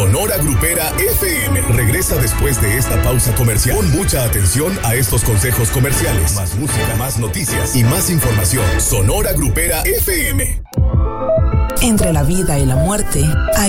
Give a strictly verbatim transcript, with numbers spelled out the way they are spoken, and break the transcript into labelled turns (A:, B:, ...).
A: Sonora Grupera F M regresa después de esta pausa comercial. Pon mucha atención a estos consejos comerciales. Más música, más noticias y más información. Sonora Grupera F M.
B: Entre la vida y la muerte hay